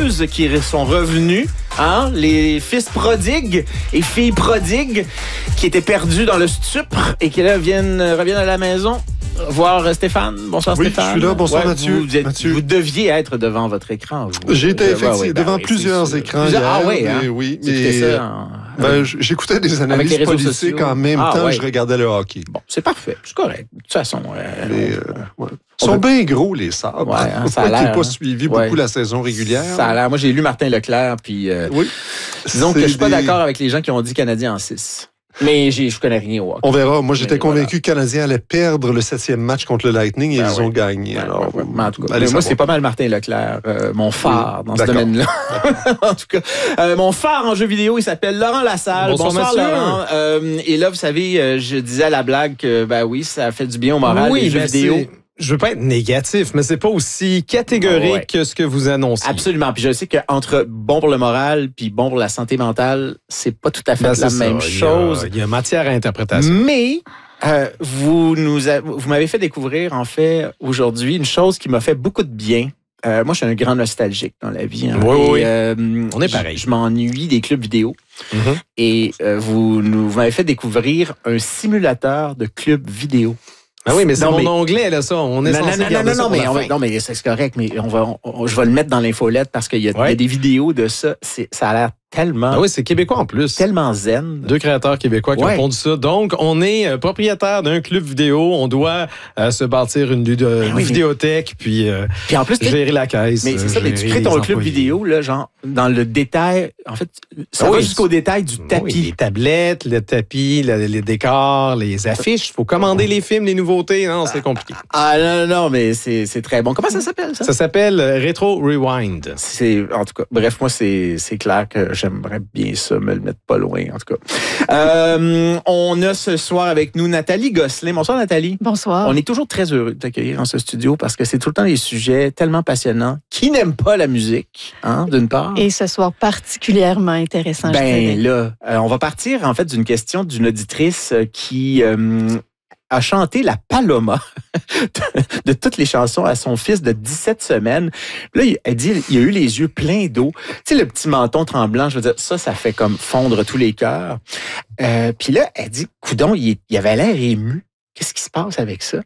Blues qui sont revenus. Hein? Les fils prodigues et filles prodigues qui étaient perdus dans le stupre et qui là reviennent à la maison voir Stéphane. Bonsoir Stéphane. Oui, je suis là. Bonsoir Mathieu. Vous deviez être devant votre écran. J'étais effectivement devant plusieurs écrans hier. Ah oui, hein? Oui. J'écoutais des analyses politiques en même temps je regardais le hockey. Bon, c'est parfait. C'est correct. De toute façon... Ils sont bien gros, les sabres. Ouais, hein, ça a l'air, qui n'a pas suivi beaucoup la saison régulière. Ça a l'air. Moi, j'ai lu Martin Leclerc, puis disons que je suis pas d'accord avec les gens qui ont dit Canadien en 6. Mais je connais rien au hockey. On verra. Moi, j'étais convaincu que le Canadien allait perdre le 7e match contre le Lightning et ils ont gagné. Alors, en tout cas, moi, c'est pas mal Martin Leclerc, mon phare dans ce domaine-là. En tout cas, mon phare en jeu vidéo, il s'appelle Laurent Lassalle. Bonsoir Laurent. Et là, vous savez, je disais à la blague que, ça fait du bien au moral des jeux vidéo. Je veux pas être négatif, mais c'est pas aussi catégorique que ce que vous annoncez. Absolument. Puis je sais qu'entre bon pour le moral puis bon pour la santé mentale, c'est pas tout à fait la même chose. Il y a matière à interprétation. Mais vous m'avez fait découvrir, en fait, aujourd'hui, une chose qui m'a fait beaucoup de bien. Moi, je suis un grand nostalgique dans la vie. Hein. Oui. On est pareil. Je m'ennuie des clubs vidéo. Et vous m'avez fait découvrir un simulateur de club vidéo. Ah oui, mais c'est mon onglet, là, ça. On est censé garder ça pour la fin. Non, mais c'est correct, mais je vais le mettre dans l'infolette parce qu'il y a des vidéos de ça. Ça a l'air tellement... Ah oui, c'est québécois en plus. Tellement zen. 2 créateurs québécois qui ont pondu ça. Donc, on est propriétaire d'un club vidéo. On doit se bâtir une vidéothèque, puis en plus, gérer la caisse. Mais c'est ça, mais tu crées ton club vidéo, là, genre, dans le détail. En fait, ça va jusqu'au détail du tapis. Oui, les tablettes, le tapis, les décors, les affiches. Il faut commander les films, les nouveautés. Non, c'est compliqué. Non, mais c'est très bon. Comment ça s'appelle, ça? Ça s'appelle Retro Rewind. En tout cas, bref, moi, c'est clair que j'aimerais bien ça, me le mettre pas loin, en tout cas. On a ce soir avec nous Nathalie Gosselin. Bonsoir, Nathalie. Bonsoir. On est toujours très heureux de t'accueillir dans ce studio parce que c'est tout le temps des sujets tellement passionnants. Qui n'aime pas la musique, hein, d'une part? Et ce soir, particulièrement intéressant, je dirais. On va partir, en fait, d'une question d'une auditrice qui... a chanté la Paloma de toutes les chansons à son fils de 17 semaines. Là, elle dit, il a eu les yeux pleins d'eau. Tu sais, le petit menton tremblant, je veux dire, ça fait comme fondre tous les cœurs. Puis là, elle dit, coudonc, il avait l'air ému. Qu'est-ce qui se passe avec ça?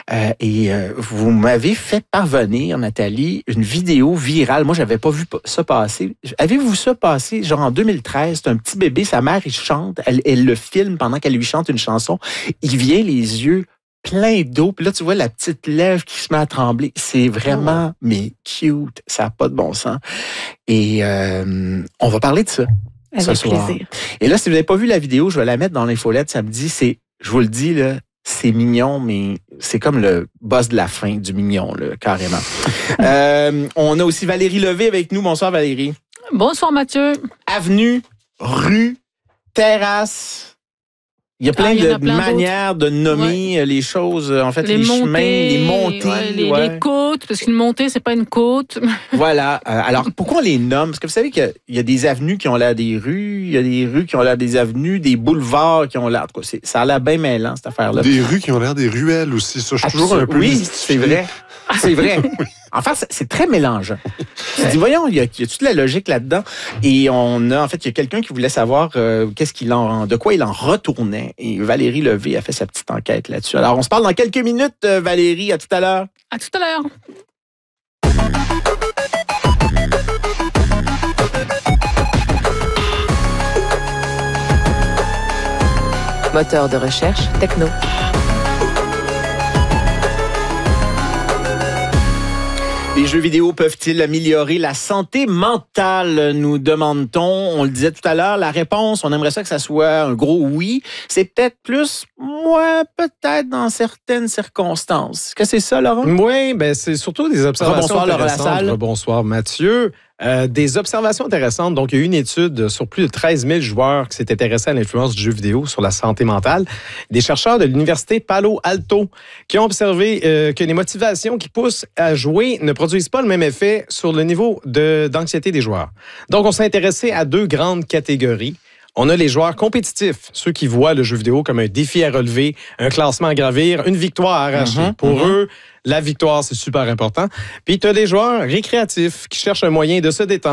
Vous m'avez fait parvenir, Nathalie, une vidéo virale. Moi, j'avais pas vu ça passer. Avez-vous ça passer? Genre en 2013, c'est un petit bébé, sa mère, il chante, elle le filme pendant qu'elle lui chante une chanson. Il vient les yeux pleins d'eau. Puis là, tu vois la petite lèvre qui se met à trembler. C'est vraiment, mais cute. Ça n'a pas de bon sens. Et on va parler de ça ce soir. Plaisir. Et là, si vous n'avez pas vu la vidéo, je vais la mettre dans l'infolette samedi. Je vous le dis, là, c'est mignon, mais c'est comme le boss de la fin du mignon, là, carrément. On a aussi Valérie Levé avec nous. Bonsoir, Valérie. Bonsoir, Mathieu. Avenue, rue, terrasse. Il y a plein de manières de nommer les choses, en fait, les chemins, les montées. Les côtes, parce qu'une montée, c'est pas une côte. Voilà. Alors, pourquoi on les nomme? Parce que vous savez qu'il y a des avenues qui ont l'air des rues, il y a des rues qui ont l'air des avenues, des boulevards qui ont l'air... En tout cas, ça a l'air bien mêlant, cette affaire-là. Des rues qui ont l'air des ruelles aussi. Ça, je suis toujours un peu... Oui, c'est vrai. C'est vrai. Enfin, c'est très mélangeant. Tu dis, voyons, il y a toute la logique là-dedans. Et il y a quelqu'un qui voulait savoir de quoi il en retournait. Et Valérie Levé a fait sa petite enquête là-dessus. Alors, on se parle dans quelques minutes, Valérie. À tout à l'heure. À tout à l'heure. Moteur de recherche techno. Les jeux vidéo peuvent-ils améliorer la santé mentale, nous demande-t-on. On le disait tout à l'heure, la réponse, on aimerait ça que ça soit un gros oui. C'est peut-être plus, peut-être dans certaines circonstances. Est-ce que c'est ça, Laurent? Oui, c'est surtout des observations intéressantes. Laurent Lassalle. Bonsoir, Mathieu. Des observations intéressantes. Donc, il y a eu une étude sur plus de 13 000 joueurs qui s'est intéressés à l'influence du jeu vidéo sur la santé mentale. Des chercheurs de l'université Palo Alto qui ont observé que les motivations qui poussent à jouer ne produisent pas le même effet sur le niveau d'anxiété des joueurs. Donc, on s'est intéressé à 2 grandes catégories. On a les joueurs compétitifs, ceux qui voient le jeu vidéo comme un défi à relever, un classement à gravir, une victoire à arracher. Pour eux, la victoire, c'est super important. Puis tu as des joueurs récréatifs qui cherchent un moyen de se détendre.